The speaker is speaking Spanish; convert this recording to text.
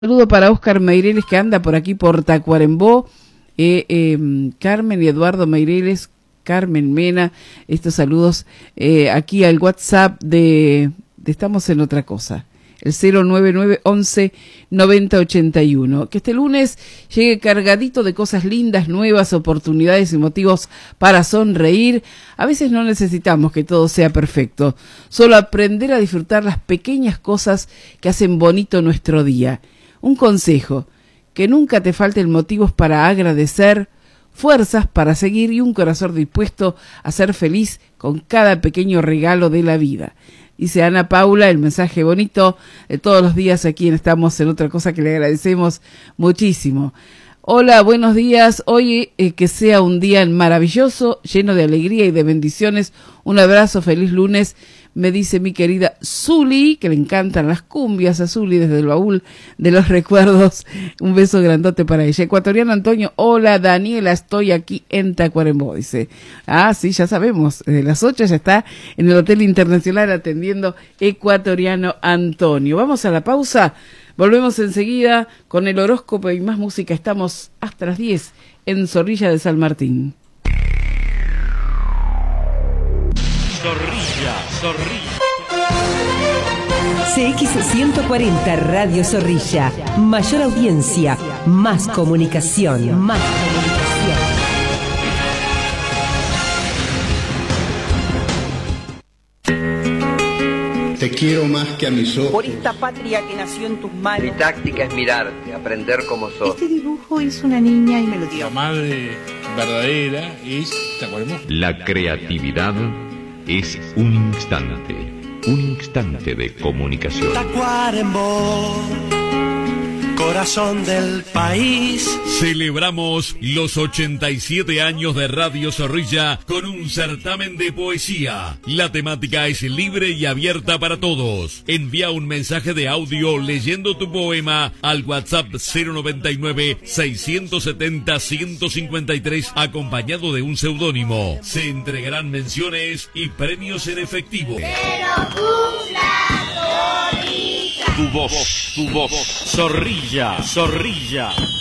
Saludo para Óscar Meireles, que anda por aquí por Tacuarembó, Carmen y Eduardo Meireles, Carmen Mena, estos saludos aquí al WhatsApp de Estamos en Otra Cosa, el 09911-9081. Que este lunes llegue cargadito de cosas lindas, nuevas, oportunidades y motivos para sonreír. A veces no necesitamos que todo sea perfecto, solo aprender a disfrutar las pequeñas cosas que hacen bonito nuestro día. Un consejo: que nunca te falten motivos para agradecer, fuerzas para seguir y un corazón dispuesto a ser feliz con cada pequeño regalo de la vida. Dice Ana Paula, el mensaje bonito de todos los días aquí en Estamos en Otra Cosa, que le agradecemos muchísimo. Hola, buenos días. Hoy que sea un día maravilloso, lleno de alegría y de bendiciones. Un abrazo, feliz lunes. Me dice mi querida Zuli, que le encantan las cumbias a Zuli desde el baúl de los recuerdos. Un beso grandote para ella. Ecuatoriano Antonio, hola Daniela, estoy aquí en Tacuarembó, dice. Ah, sí, ya sabemos, desde las 8 ya está en el Hotel Internacional atendiendo Ecuatoriano Antonio. Vamos a la pausa, volvemos enseguida con el horóscopo y más música. Estamos hasta las 10 en Zorrilla de San Martín. Zorrilla. CX140 Radio Zorrilla. Mayor audiencia, más comunicación. Te quiero más que a mis ojos. Por esta patria que nació en tus manos. Mi táctica es mirarte, aprender como sos. Este dibujo es una niña y me lo dio. La madre verdadera es Tacuarembó. La creatividad es un instante de comunicación. Tacuarembó, corazón del país. Celebramos los 87 años de Radio Zorrilla con un certamen de poesía. La temática es libre y abierta para todos. Envía un mensaje de audio leyendo tu poema al WhatsApp 099-670-153 acompañado de un seudónimo. Se entregarán menciones y premios en efectivo. Tu voz. Zorrilla.